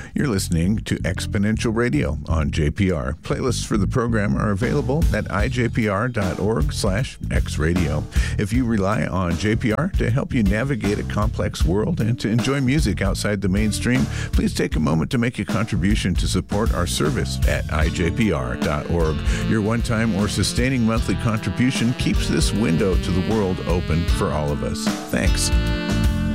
You're listening to Exponential Radio on JPR. Playlists for the program are available at ijpr.org/xradio. If you rely on JPR to help you navigate a complex world and to enjoy music outside the mainstream, please take a moment to make a contribution to support our service at ijpr.org. Your one-time or sustaining monthly contribution keeps this window to the world open for all of us. Thanks.